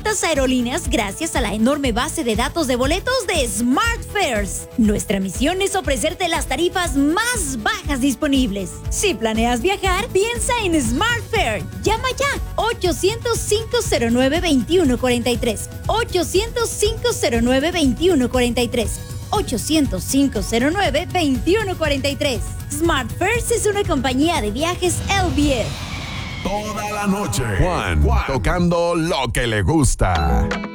distintas aerolíneas gracias a la enorme base de datos de boletos de SmartFares. Nuestra misión es ofrecerte las tarifas más bajas disponibles. Si planeas viajar, piensa en SmartFare. Llama ya 800-509-2143. 800-509-2143. 800-509-2143. SmartFares es una compañía de viajes LBF. Toda la noche, Juan, tocando lo que le gusta.